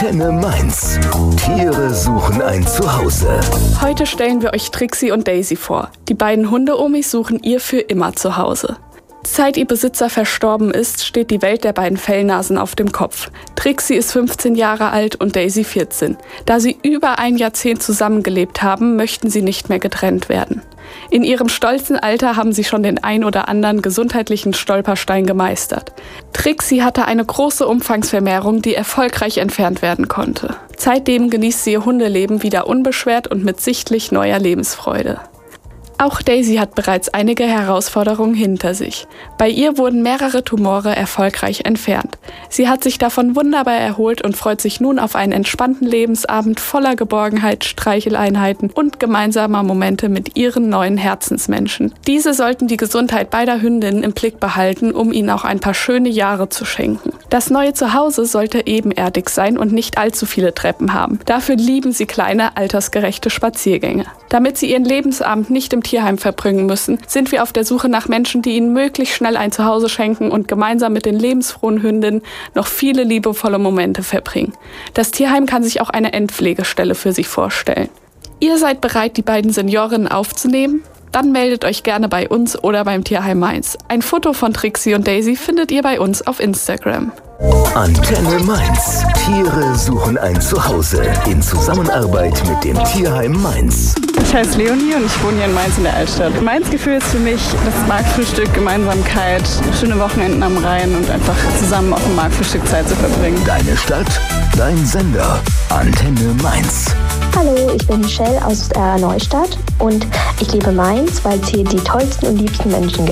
Antenne Mainz. Tiere suchen ein Zuhause. Heute stellen wir euch Trixie und Daisy vor. Die beiden Hunde-Omis suchen ihr für immer Zuhause. Seit ihr Besitzer verstorben ist, steht die Welt der beiden Fellnasen auf dem Kopf. Trixie ist 15 Jahre alt und Daisy 14. Da sie über ein Jahrzehnt zusammengelebt haben, möchten sie nicht mehr getrennt werden. In ihrem stolzen Alter haben sie schon den ein oder anderen gesundheitlichen Stolperstein gemeistert. Trixie hatte eine große Umfangsvermehrung, die erfolgreich entfernt werden konnte. Seitdem genießt sie ihr Hundeleben wieder unbeschwert und mit sichtlich neuer Lebensfreude. Auch Daisy hat bereits einige Herausforderungen hinter sich. Bei ihr wurden mehrere Tumore erfolgreich entfernt. Sie hat sich davon wunderbar erholt und freut sich nun auf einen entspannten Lebensabend voller Geborgenheit, Streicheleinheiten und gemeinsamer Momente mit ihren neuen Herzensmenschen. Diese sollten die Gesundheit beider Hündinnen im Blick behalten, um ihnen auch ein paar schöne Jahre zu schenken. Das neue Zuhause sollte ebenerdig sein und nicht allzu viele Treppen haben. Dafür lieben sie kleine, altersgerechte Spaziergänge. Damit sie ihren Lebensabend nicht im Tierheim verbringen müssen, sind wir auf der Suche nach Menschen, die ihnen möglichst schnell ein Zuhause schenken und gemeinsam mit den lebensfrohen Hündinnen noch viele liebevolle Momente verbringen. Das Tierheim kann sich auch eine Endpflegestelle für sie vorstellen. Ihr seid bereit, die beiden Seniorinnen aufzunehmen? Dann meldet euch gerne bei uns oder beim Tierheim Mainz. Ein Foto von Trixie und Daisy findet ihr bei uns auf Instagram. Antenne Mainz. Tiere suchen ein Zuhause in Zusammenarbeit mit dem Tierheim Mainz. Ich heiße Leonie und ich wohne hier in Mainz in der Altstadt. Mainz-Gefühl ist für mich das Marktfrühstück, Gemeinsamkeit, schöne Wochenenden am Rhein und einfach zusammen auf dem Marktfrühstück Zeit zu verbringen. Deine Stadt, dein Sender. Antenne Mainz. Hallo, ich bin Michelle aus Neustadt und ich liebe Mainz, weil es hier die tollsten und liebsten Menschen gibt.